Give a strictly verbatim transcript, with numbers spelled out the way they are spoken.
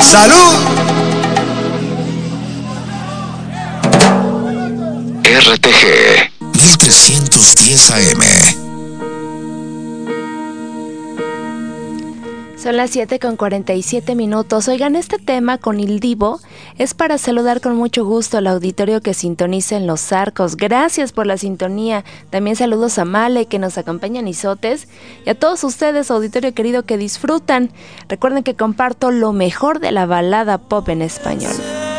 ¡Salud! R T G mil trescientos diez A M. Son las siete con cuarenta y siete minutos. Oigan, este tema con Il Divo es para saludar con mucho gusto al auditorio que sintoniza en Los Arcos. Gracias por la sintonía. También saludos a Male, que nos acompaña en Izotes, y a todos ustedes, auditorio querido, que disfrutan. Recuerden que comparto lo mejor de la balada pop en español.